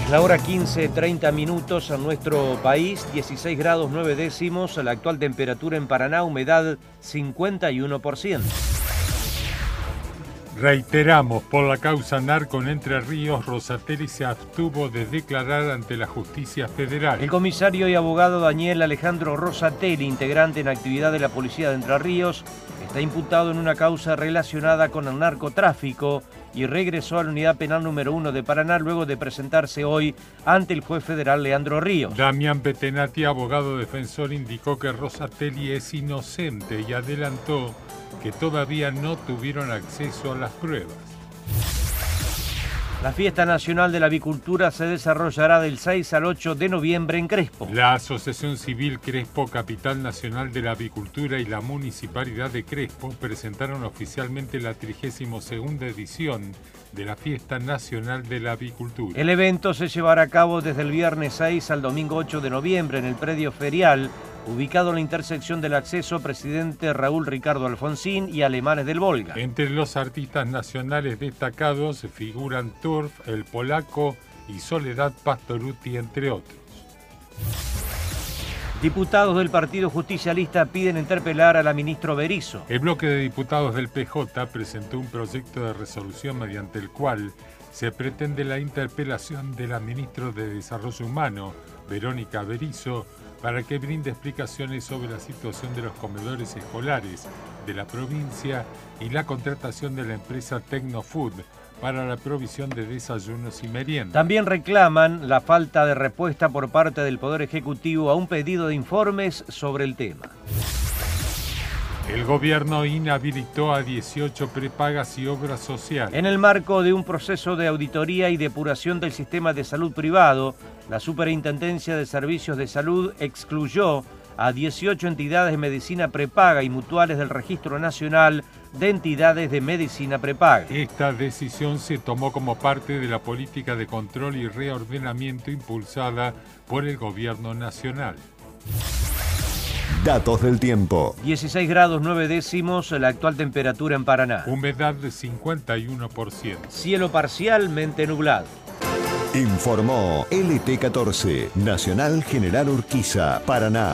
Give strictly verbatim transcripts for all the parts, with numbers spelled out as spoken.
La hora quince, treinta minutos en nuestro país, dieciséis grados nueve décimos, la actual temperatura en Paraná, humedad cincuenta y uno por ciento. Reiteramos, por la causa narco en Entre Ríos, Rosatelli se abstuvo de declarar ante la justicia federal. El comisario y abogado Daniel Alejandro Rosatelli, integrante en actividad de la policía de Entre Ríos, está imputado en una causa relacionada con el narcotráfico y regresó a la unidad penal número uno de Paraná luego de presentarse hoy ante el juez federal Leandro Ríos. Damián Petenati, abogado defensor, indicó que Rosatelli es inocente y adelantó que todavía no tuvieron acceso a las pruebas. La Fiesta Nacional de la Avicultura se desarrollará del seis al ocho de noviembre en Crespo. La Asociación Civil Crespo, Capital Nacional de la Avicultura, y la Municipalidad de Crespo presentaron oficialmente la trigésima segunda edición de la Fiesta Nacional de la Avicultura. El evento se llevará a cabo desde el viernes seis al domingo ocho de noviembre en el predio ferial, ubicado en la intersección del acceso Presidente Raúl Ricardo Alfonsín y Alemanes del Volga. Entre los artistas nacionales destacados figuran Turf, El Polaco y Soledad Pastorutti, entre otros. Diputados del Partido Justicialista piden interpelar a la ministra Berisso. El bloque de diputados del P J presentó un proyecto de resolución mediante el cual se pretende la interpelación de la ministra de Desarrollo Humano, Verónica Berisso, para que brinde explicaciones sobre la situación de los comedores escolares de la provincia y la contratación de la empresa Tecnofood para la provisión de desayunos y meriendas. También reclaman la falta de respuesta por parte del Poder Ejecutivo a un pedido de informes sobre el tema. El gobierno inhabilitó a dieciocho prepagas y obras sociales. En el marco de un proceso de auditoría y depuración del sistema de salud privado, la Superintendencia de Servicios de Salud excluyó a dieciocho entidades de medicina prepaga y mutuales del Registro Nacional de Entidades de Medicina Prepaga. Esta decisión se tomó como parte de la política de control y reordenamiento impulsada por el gobierno nacional. Datos del tiempo. dieciséis grados nueve décimos, la actual temperatura en Paraná. Humedad de cincuenta y uno por ciento. Cielo parcialmente nublado. Informó L T catorce, Nacional General Urquiza, Paraná.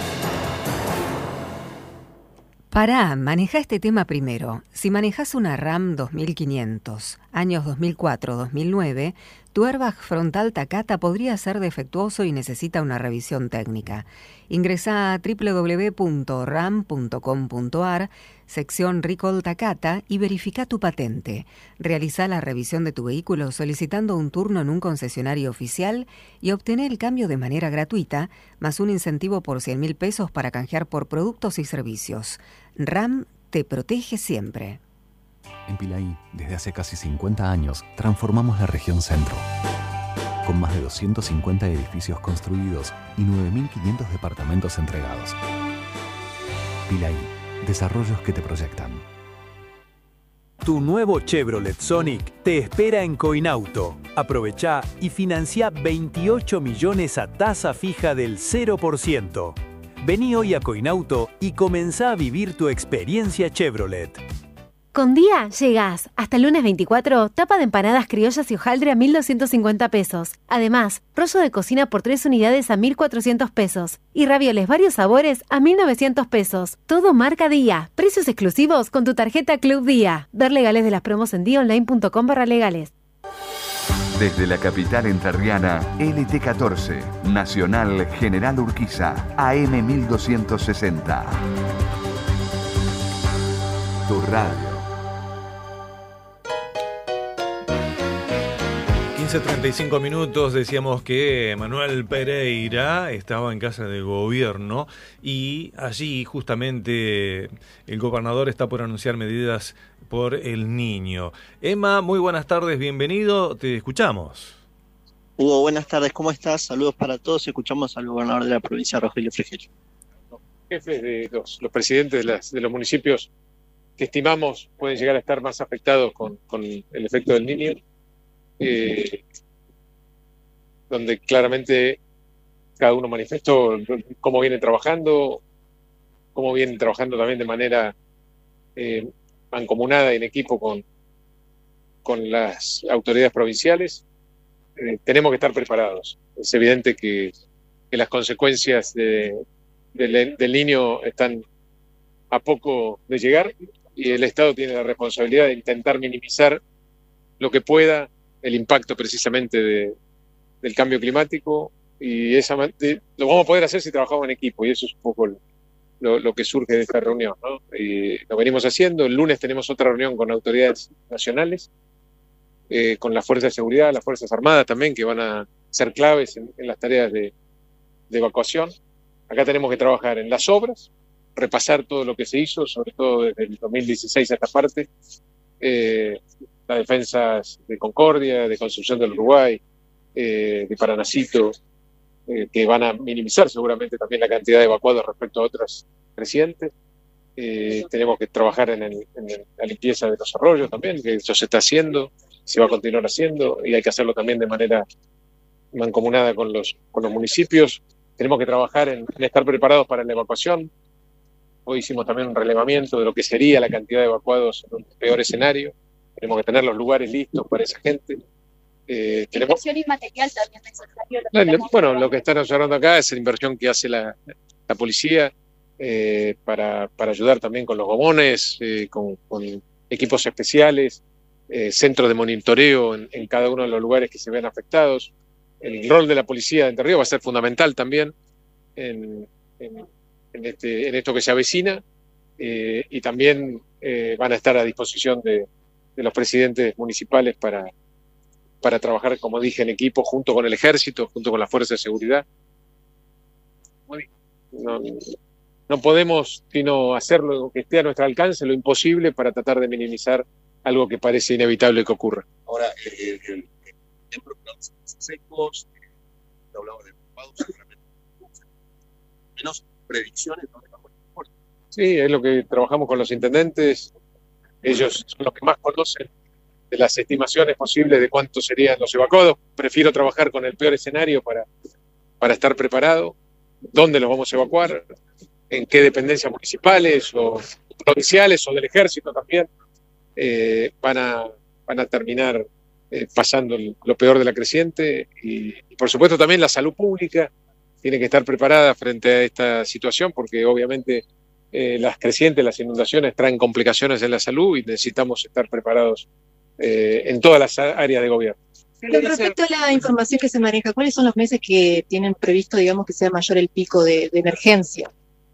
Pará, maneja este tema primero. Si manejás una RAM dos mil quinientos, años dos mil cuatro a dos mil nueve, tu airbag frontal Takata podría ser defectuoso y necesita una revisión técnica. Ingresá a doble u doble u doble u punto ram punto com punto a r, sección Recall Takata, y verifica tu patente. Realizá la revisión de tu vehículo solicitando un turno en un concesionario oficial y obtené el cambio de manera gratuita, más un incentivo por cien mil pesos para canjear por productos y servicios. RAM te protege siempre. En Pilaí, desde hace casi cincuenta años, transformamos la región centro. Con más de doscientos cincuenta edificios construidos y nueve mil quinientos departamentos entregados. Pilaí, desarrollos que te proyectan. Tu nuevo Chevrolet Sonic te espera en Coinauto. Aprovechá y financia veintiocho millones a tasa fija del cero por ciento. Vení hoy a Coinauto y comenzá a vivir tu experiencia Chevrolet. Con Día llegás. Hasta el lunes veinticuatro, tapa de empanadas criollas y hojaldre a mil doscientos cincuenta pesos. Además, rollo de cocina por tres unidades a mil cuatrocientos pesos. Y ravioles varios sabores a mil novecientos pesos. Todo marca Día. Precios exclusivos con tu tarjeta Club Día. Ver legales de las promos en día online punto com barra legales. Desde la capital entrerriana, L T catorce, Nacional General Urquiza, A M mil doscientos sesenta. Tu radio. quince treinta y cinco minutos, decíamos que Manuel Pereira estaba en casa de gobierno y allí justamente el gobernador está por anunciar medidas por el niño. Emma, muy buenas tardes, bienvenido, te escuchamos. Hugo, buenas tardes, ¿cómo estás? Saludos para todos, escuchamos al gobernador de la provincia, Rogelio Frigerio. Jefes de los, los presidentes de, las, de los municipios que estimamos pueden llegar a estar más afectados con, con el efecto del niño. Eh, donde claramente cada uno manifestó cómo viene trabajando, cómo viene trabajando también de manera eh, mancomunada y en equipo con, con las autoridades provinciales. eh, tenemos que estar preparados. Es evidente que, que las consecuencias de, de, del niño están a poco de llegar y el Estado tiene la responsabilidad de intentar minimizar lo que pueda el impacto precisamente de, del cambio climático, y esa, de, lo vamos a poder hacer si trabajamos en equipo, y eso es un poco lo, lo que surge de esta reunión, ¿no? Y lo venimos haciendo. El lunes tenemos otra reunión con autoridades nacionales, eh, con las fuerzas de seguridad, las fuerzas armadas también, que van a ser claves en, en las tareas de, de evacuación. Acá tenemos que trabajar en las obras, repasar todo lo que se hizo, sobre todo desde el dos mil dieciséis a esta parte, eh, las defensas de Concordia, de Concepción del Uruguay, eh, de Paranacito, eh, que van a minimizar seguramente también la cantidad de evacuados respecto a otras crecientes. Eh, tenemos que trabajar en, el, en el, la limpieza de los arroyos también, que eso se está haciendo, se va a continuar haciendo, y hay que hacerlo también de manera mancomunada con los, con los municipios. Tenemos que trabajar en, en estar preparados para la evacuación. Hoy hicimos también un relevamiento de lo que sería la cantidad de evacuados en un peor escenario. Tenemos que tener los lugares listos para esa gente. Eh, tenemos... Inversión inmaterial también necesario. Lo bueno, lo que están observando acá es la inversión que hace la, la policía eh, para, para ayudar también con los gomones, eh, con, con equipos especiales, eh, centros de monitoreo en, en cada uno de los lugares que se ven afectados. El rol de la policía de Entre Ríos va a ser fundamental también en, en, en, este, en esto que se avecina, eh, y también eh, van a estar a disposición de, de los presidentes municipales para, para trabajar, como dije, en equipo, junto con el ejército, junto con las fuerzas de seguridad. No, no podemos sino hacer lo que esté a nuestro alcance, lo imposible, para tratar de minimizar algo que parece inevitable que ocurra. Ahora, el, el, en productos secos, eh, hablamos de ocupados, seguramente menos predicciones, ¿no? Sí, es lo que trabajamos con los intendentes. Ellos son los que más conocen de las estimaciones posibles de cuántos serían los evacuados. Prefiero trabajar con el peor escenario para, para estar preparado. ¿Dónde los vamos a evacuar? ¿En qué dependencias municipales o provinciales o del ejército también eh, van a, van a terminar eh, pasando el, lo peor de la creciente? Y, y por supuesto también la salud pública tiene que estar preparada frente a esta situación, porque obviamente eh, las crecientes, las inundaciones traen complicaciones en la salud y necesitamos estar preparados eh, en todas las áreas de gobierno. Con respecto a la información que se maneja, ¿cuáles son los meses que tienen previsto, digamos, que sea mayor el pico de, de emergencia?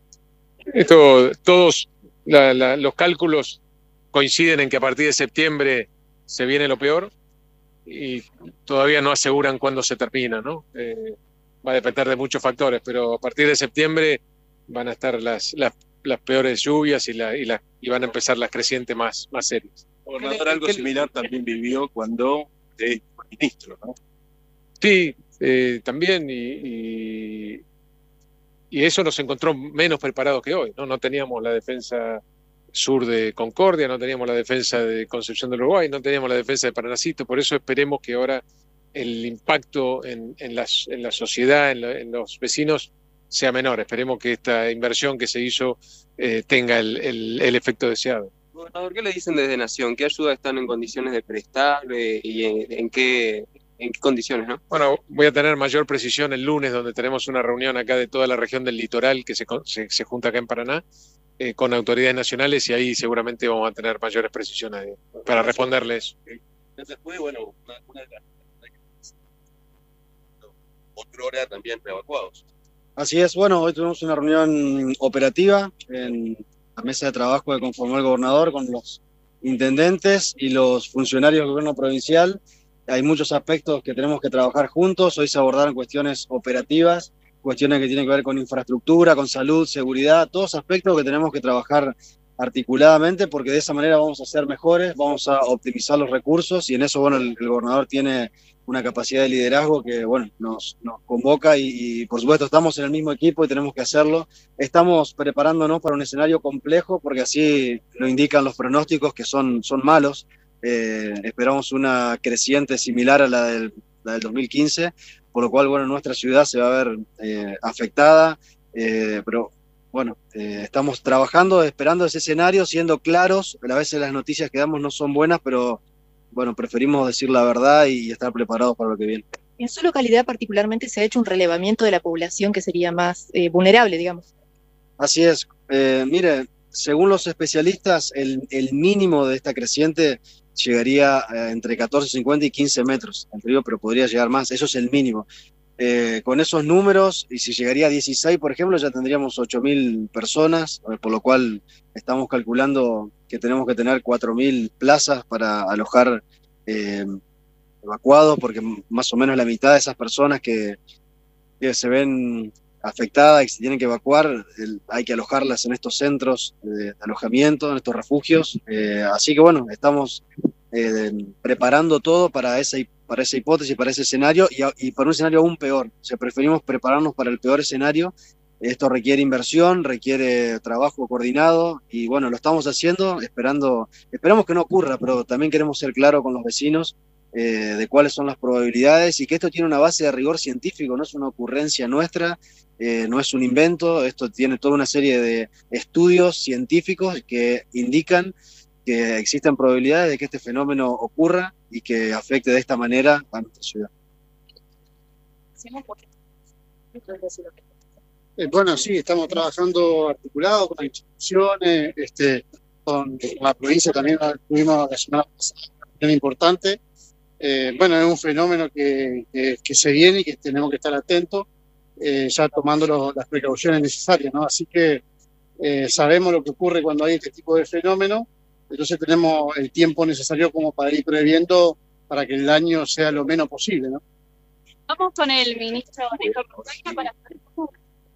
Esto, todos la, la, los cálculos coinciden en que a partir de septiembre se viene lo peor y todavía no aseguran cuándo se termina, ¿no? Eh, va a depender de muchos factores, pero a partir de septiembre van a estar las, las, las peores lluvias y, la, y, la, y van a empezar las crecientes más, más serias. Gobernador, algo similar también vivió cuando de ministro, ¿no? Sí, eh, también, y, y, y eso nos encontró menos preparados que hoy, ¿no? No teníamos la defensa sur de Concordia, no teníamos la defensa de Concepción del Uruguay, no teníamos la defensa de Paranacito, por eso esperemos que ahora el impacto en, en, las, en la sociedad, en, la, en los vecinos, sea menor. Esperemos que esta inversión que se hizo eh, tenga el, el, el efecto deseado. Gobernador, ¿qué le dicen desde Nación? ¿Qué ayuda están en condiciones de prestar eh, y en, en, qué, en qué condiciones, no? Bueno, voy a tener mayor precisión el lunes, donde tenemos una reunión acá de toda la región del litoral que se, se, se junta acá en Paraná, eh, con autoridades nacionales, y ahí seguramente vamos a tener mayores precisiones de, para responderles. Después, bueno, una, una de las otra hora también evacuados. Así es, bueno, hoy tuvimos una reunión operativa en la mesa de trabajo que conformó el gobernador con los intendentes y los funcionarios del gobierno provincial. Hay muchos aspectos que tenemos que trabajar juntos. Hoy se abordaron cuestiones operativas, cuestiones que tienen que ver con infraestructura, con salud, seguridad, todos aspectos que tenemos que trabajar articuladamente, porque de esa manera vamos a ser mejores, vamos a optimizar los recursos, y en eso, bueno, el, el gobernador tiene una capacidad de liderazgo que, bueno, nos, nos convoca y, y, por supuesto, estamos en el mismo equipo y tenemos que hacerlo. Estamos preparándonos para un escenario complejo, porque así lo indican los pronósticos, que son, son malos. Eh, esperamos una creciente similar a la del, la del dos mil quince, por lo cual, bueno, nuestra ciudad se va a ver eh, afectada, eh, pero bueno, eh, estamos trabajando, esperando ese escenario, siendo claros. A veces las noticias que damos no son buenas, pero bueno, preferimos decir la verdad y estar preparados para lo que viene. En su localidad particularmente se ha hecho un relevamiento de la población que sería más eh, vulnerable, digamos. Así es. Eh, mire, según los especialistas, el, el mínimo de esta creciente llegaría eh, entre catorce cincuenta y quince metros el río, pero podría llegar más, eso es el mínimo. Eh, con esos números, y si llegaría a dieciséis, por ejemplo, ya tendríamos ocho mil personas, eh, por lo cual estamos calculando que tenemos que tener cuatro mil plazas para alojar eh, evacuados, porque más o menos la mitad de esas personas que, que se ven afectadas y que se tienen que evacuar, el, hay que alojarlas en estos centros de alojamiento, en estos refugios. Eh, así que bueno, estamos eh, preparando todo para esa hipótesis. para esa hipótesis, para ese escenario y, y para un escenario aún peor. O sea, preferimos prepararnos para el peor escenario. Esto requiere inversión, requiere trabajo coordinado y bueno, lo estamos haciendo, esperando, esperamos que no ocurra, pero también queremos ser claros con los vecinos eh, de cuáles son las probabilidades y que esto tiene una base de rigor científico, no es una ocurrencia nuestra, eh, no es un invento, esto tiene toda una serie de estudios científicos que indican que existen probabilidades de que este fenómeno ocurra y que afecte de esta manera a nuestra ciudad. Eh, bueno, sí, estamos trabajando articulado con las instituciones, este, con la provincia también tuvimos la semana pasada una reunión importante. Eh, bueno, es un fenómeno que, que, que se viene y que tenemos que estar atentos, eh, ya tomando los, las precauciones necesarias, ¿no? Así que eh, sabemos lo que ocurre cuando hay este tipo de fenómenos. Entonces tenemos el tiempo necesario como para ir previendo para que el daño sea lo menos posible, ¿no? Vamos con el ministro Néstor Roncalia para saber cómo.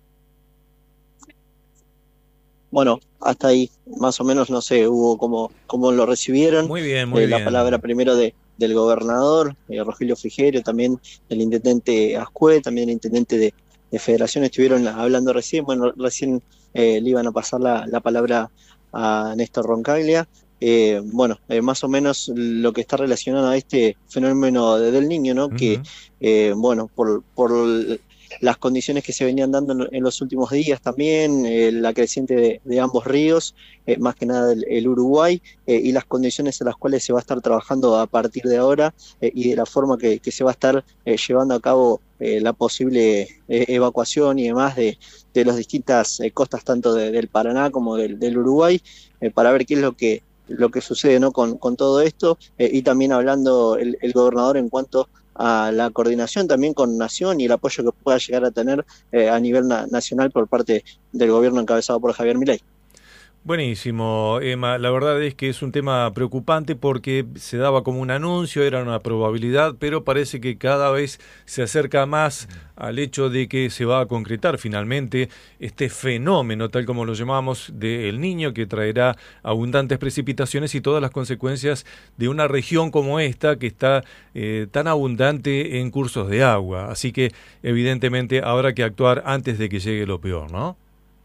Bueno, hasta ahí, más o menos, no sé, hubo como, como lo recibieron. Muy bien, muy eh, bien. La palabra primero de, del gobernador, eh, Rogelio Frigerio, también el intendente Ascue, también el intendente de, de Federación, estuvieron hablando recién. Bueno, recién eh, le iban a pasar la, la palabra a Néstor Roncaglia. Eh, bueno, eh, más o menos lo que está relacionado a este fenómeno de, del Niño, ¿no? Uh-huh. Que, eh, bueno, por, por las condiciones que se venían dando en, en los últimos días también, eh, la creciente de, de ambos ríos, eh, más que nada el, el Uruguay, eh, y las condiciones en las cuales se va a estar trabajando a partir de ahora eh, y de la forma que, que se va a estar eh, llevando a cabo eh, la posible eh, evacuación y demás de, de las distintas eh, costas, tanto de, del Paraná como del, del Uruguay, eh, para ver qué es lo que lo que sucede, ¿no? con, con todo esto, eh, y también hablando el, el gobernador en cuanto a la coordinación también con Nación y el apoyo que pueda llegar a tener eh, a nivel na- nacional por parte del gobierno encabezado por Javier Milei. Buenísimo, Emma. La verdad es que es un tema preocupante porque se daba como un anuncio, era una probabilidad, pero parece que cada vez se acerca más al hecho de que se va a concretar finalmente este fenómeno, tal como lo llamamos, del Niño, que traerá abundantes precipitaciones y todas las consecuencias de una región como esta que está eh, tan abundante en cursos de agua. Así que evidentemente habrá que actuar antes de que llegue lo peor, ¿no?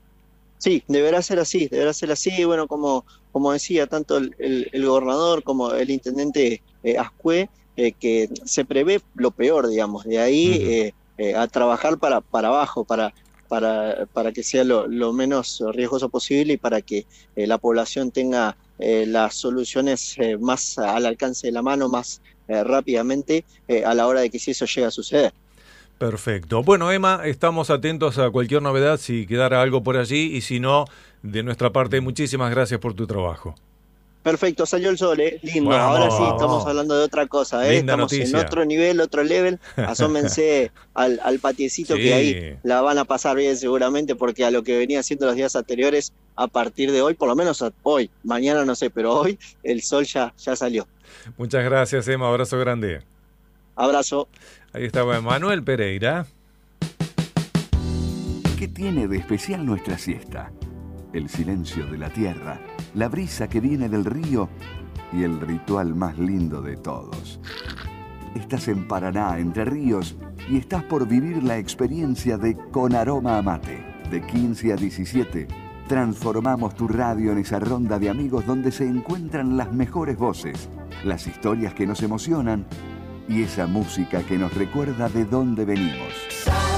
Sí, deberá ser así, deberá ser así. Bueno, como, como decía tanto el, el, el gobernador como el intendente eh, Ascue, eh, que se prevé lo peor, digamos, de ahí uh-huh. eh, eh, a trabajar para, para abajo, para, para, para que sea lo, lo menos riesgoso posible y para que eh, la población tenga eh, las soluciones eh, más al alcance de la mano, más eh, rápidamente eh, a la hora de que si eso llega a suceder. Perfecto. Bueno, Emma, estamos atentos a cualquier novedad, si quedara algo por allí, y si no, de nuestra parte, muchísimas gracias por tu trabajo. Perfecto, salió el sol, ¿eh? Lindo. Bueno, ahora vamos, sí, estamos vamos. hablando de otra cosa, ¿eh? Linda estamos noticia. En otro nivel, otro level. Asómense al, al patiecito sí. Que ahí la van a pasar bien seguramente, porque a lo que venía haciendo los días anteriores, a partir de hoy, por lo menos hoy, mañana no sé, pero hoy el sol ya, ya salió. Muchas gracias, Emma. Abrazo grande. Abrazo. Ahí estaba Manuel Pereira. ¿Qué tiene de especial nuestra siesta? El silencio de la tierra, la brisa que viene del río y el ritual más lindo de todos. Estás en Paraná, Entre Ríos, y estás por vivir la experiencia de Con Aroma a Mate. De quince a diecisiete, transformamos tu radio en esa ronda de amigos donde se encuentran las mejores voces, las historias que nos emocionan y esa música que nos recuerda de dónde venimos.